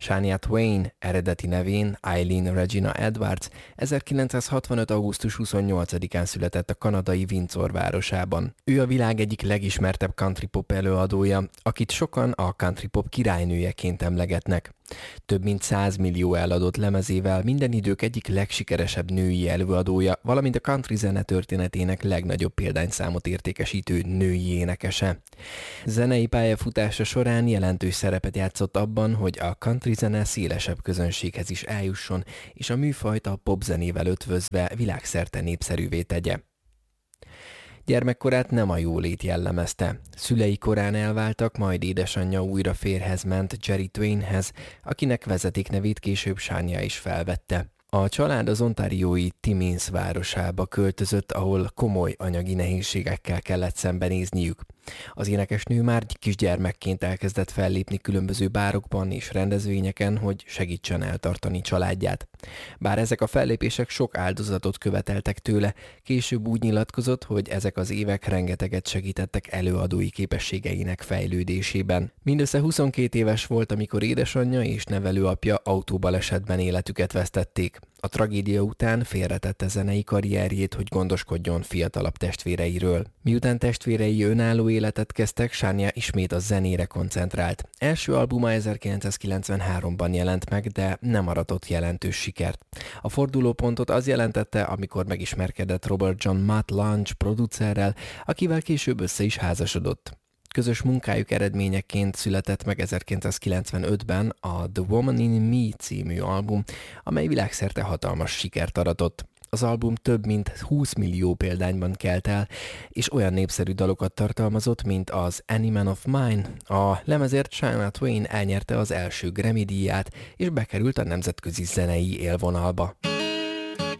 Shania Twain, eredeti nevén Eileen Regina Edwards, 1965. augusztus 28-án született a kanadai Windsor városában. Ő a világ egyik legismertebb country pop előadója, akit sokan a country pop királynőjeként emlegetnek. Több mint 100 millió eladott lemezével minden idők egyik legsikeresebb női előadója, valamint a country zene történetének legnagyobb példányszámot értékesítő női énekese. Zenei pályafutása során jelentős szerepet játszott abban, hogy a country zene szélesebb közönséghez is eljusson, és a műfajt a popzenével ötvözve világszerte népszerűvé tegye. Gyermekkorát nem a jólét jellemezte. Szülei korán elváltak, majd édesanyja újra férjhez ment, Jerry Twainhez, akinek vezetéknevét később Shania is felvette. A család az ontariói Timmins városába költözött, ahol komoly anyagi nehézségekkel kellett szembenézniük. Az énekesnő már kisgyermekként elkezdett fellépni különböző bárokban és rendezvényeken, hogy segítsen eltartani családját. Bár ezek a fellépések sok áldozatot követeltek tőle, később úgy nyilatkozott, hogy ezek az évek rengeteget segítettek előadói képességeinek fejlődésében. Mindössze 22 éves volt, amikor édesanyja és nevelőapja autóbalesetben életüket vesztették. A tragédia után félretette zenei karrierjét, hogy gondoskodjon fiatalabb testvéreiről. Miután testvérei önálló életet kezdtek, Shania ismét a zenére koncentrált. Első albuma 1993-ban jelent meg, de nem aratott jelentős sikert. A fordulópontot az jelentette, amikor megismerkedett Robert John Mutt Lange producerrel, akivel később össze is házasodott. Közös munkájuk eredményeként született meg 1995-ben a The Woman in Me című album, amely világszerte hatalmas sikert aratott. Az album több mint 20 millió példányban kelt el, és olyan népszerű dalokat tartalmazott, mint az Any Man of Mine. A lemezért Shania Twain elnyerte az első Grammy-díját, és bekerült a nemzetközi zenei élvonalba.